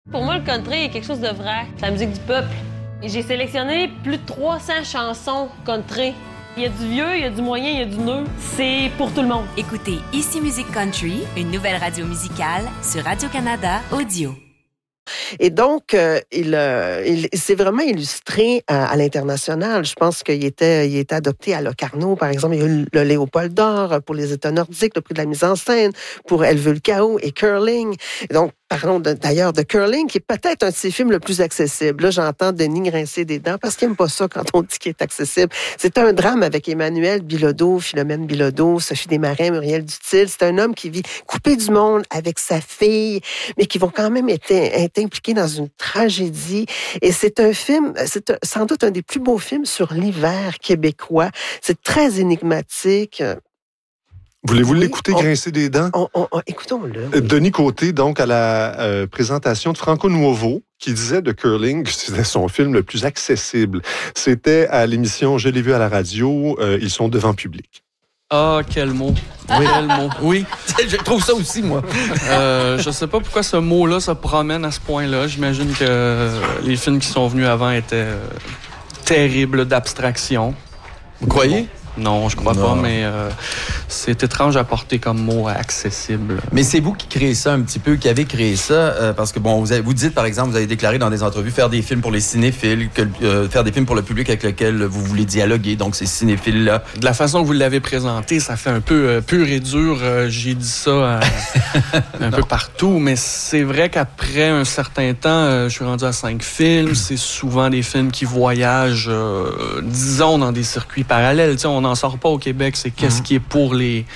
Pour moi, le country est quelque chose de vrai. C'est la musique du peuple. Et j'ai sélectionné plus de 300 chansons country. Il y a du vieux, il y a du moyen, il y a du neuf. C'est pour tout le monde. Écoutez Ici Musique Country, une nouvelle radio musicale sur Radio-Canada Audio. Et donc, il s'est vraiment illustré à l'international. Je pense qu'il était adopté à Locarno, par exemple. Il y a eu le Léopold d'or pour les États nordiques, le prix de la mise en scène pour Elle veut le chaos et Curling. Et donc, parlons d'ailleurs de Curling, qui est peut-être un de ses films le plus accessible. Là, j'entends Denis grincer des dents parce qu'il n'aime pas ça quand on dit qu'il est accessible. C'est un drame avec Emmanuel Bilodeau, Philomène Bilodeau, Sophie Desmarais, Muriel Dutil. C'est un homme qui vit coupé du monde avec sa fille, mais qui vont quand même être impliqués dans une tragédie. Et c'est un film, sans doute un des plus beaux films sur l'hiver québécois. C'est très énigmatique. Voulez-vous l'écouter grincer des dents? Écoutons-le. Oui. Denis Côté, donc, à la présentation de Franco Nuovo, qui disait de Curling que c'était son film le plus accessible. C'était à l'émission Je l'ai vu à la radio, ils sont devant public. Ah, quel mot. Oui. Quel mot. Oui, je trouve ça aussi, moi. Je sais pas pourquoi ce mot-là se promène à ce point-là. J'imagine que les films qui sont venus avant étaient terribles d'abstraction. Vous croyez? Non, je crois pas, mais c'est étrange à porter comme mot accessible. Mais c'est vous qui créez ça un petit peu, qui avez créé ça, parce que, bon, vous dites, par exemple, vous avez déclaré dans des entrevues faire des films pour les cinéphiles, faire des films pour le public avec lequel vous voulez dialoguer, donc ces cinéphiles-là. De la façon que vous l'avez présenté, ça fait un peu pur et dur. J'ai dit ça un peu partout, mais c'est vrai qu'après un certain temps, je suis rendu à 5 films. C'est souvent des films qui voyagent, disons, dans des circuits parallèles. T'sais, on n'en sort pas au Québec, c'est qu'est-ce qui est pour les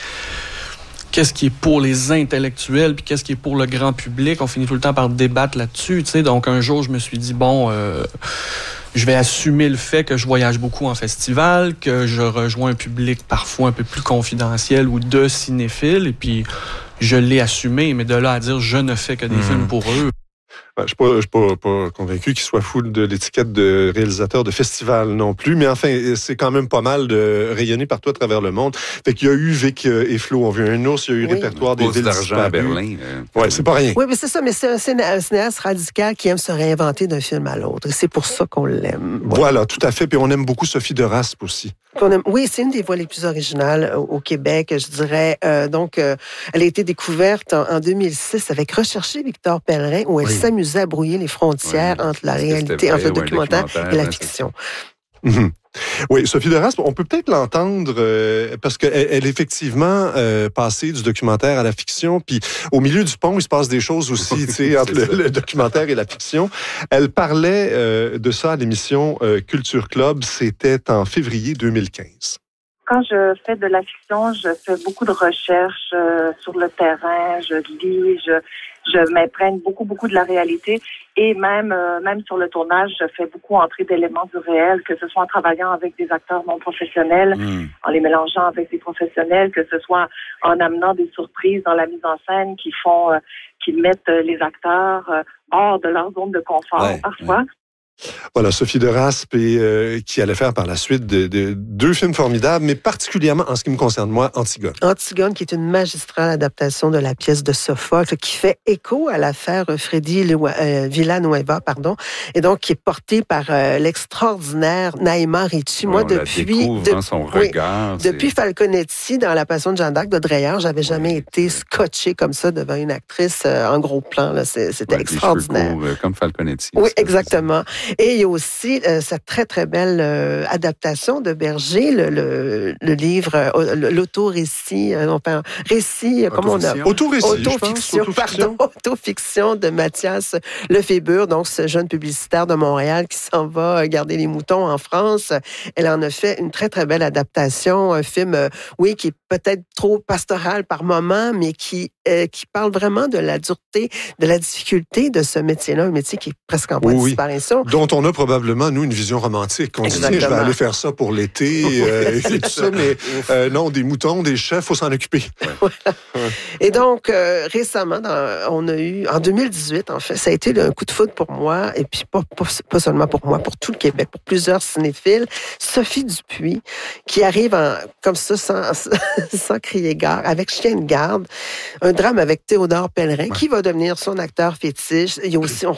intellectuels, puis qu'est-ce qui est pour le grand public. On finit tout le temps par débattre là-dessus, tu sais. Donc, un jour, je me suis dit, je vais assumer le fait que je voyage beaucoup en festival, que je rejoins un public parfois un peu plus confidentiel ou de cinéphiles, et puis je l'ai assumé, mais de là à dire, je ne fais que des films pour eux. Je ne suis pas convaincu qu'il soit fou de l'étiquette de réalisateur de festival non plus, mais enfin, c'est quand même pas mal de rayonner partout à travers le monde. Fait qu'il y a eu Vic et Flo ont vu un ours, il y a eu Répertoire des villes d'argent à Berlin. Ouais, c'est pas rien. Oui, mais c'est ça, mais c'est un cinéaste radical qui aime se réinventer d'un film à l'autre. Et c'est pour ça qu'on l'aime. Ouais. Voilà, tout à fait. Puis on aime beaucoup Sophie de Raspe aussi. Oui, c'est une des voix les plus originales au Québec, je dirais. Donc, elle a été découverte en 2006 avec Rechercher Victor Pellerin, où elle s'amusait à brouiller les frontières entre la réalité, entre le documentaire et la fiction. Oui, Sophie de Raspe, on peut peut-être l'entendre parce qu'elle est effectivement passée du documentaire à la fiction, puis au milieu du pont, il se passe des choses aussi, tu sais, entre le documentaire et la fiction. Elle parlait de ça à l'émission Culture Club, c'était en février 2015. Quand je fais de la fiction, je fais beaucoup de recherches sur le terrain, je lis, je m'imprègne beaucoup de la réalité et même sur le tournage, je fais beaucoup entrer d'éléments du réel, que ce soit en travaillant avec des acteurs non professionnels, en les mélangeant avec des professionnels, que ce soit en amenant des surprises dans la mise en scène qui mettent les acteurs hors de leur zone de confort parfois. Voilà, Sophie de Raspe, qui allait faire par la suite de 2 films formidables, mais particulièrement, en ce qui me concerne, moi, Antigone. Antigone, qui est une magistrale adaptation de la pièce de Sophocle, qui fait écho à l'affaire Freddy Villanueva, et donc qui est portée par l'extraordinaire Naïma Ricci. Moi, depuis Falconetti, dans La Passion de Jeanne d'Arc de Dreyer, j'avais jamais été scotché comme ça devant une actrice en gros plan. Là. C'était extraordinaire. Cheveux courts, comme Falconetti. Oui, exactement. Et il y a aussi cette très, très belle adaptation de Berger, le livre, l'autorécit, autofiction de Mathias Lefébure, donc ce jeune publicitaire de Montréal qui s'en va garder les moutons en France. Elle en a fait une très, très belle adaptation, un film, qui est peut-être trop pastoral par moment, mais qui parle vraiment de la dureté, de la difficulté de ce métier-là, un métier qui est presque en voie de disparition. Dont on a probablement, nous, une vision romantique. On se dit, je vais aller faire ça pour l'été, et tout ça, mais non, des moutons, des chefs, il faut s'en occuper. Voilà. Et donc, récemment, on a eu, en 2018, en fait, ça a été un coup de foudre pour moi, et puis pas seulement pour moi, pour tout le Québec, pour plusieurs cinéphiles. Sophie Dupuis, qui arrive comme ça, sans crier gare, avec Chien de garde, un drame avec Théodore Pellerin, qui va devenir son acteur fétiche. Il y a aussi, on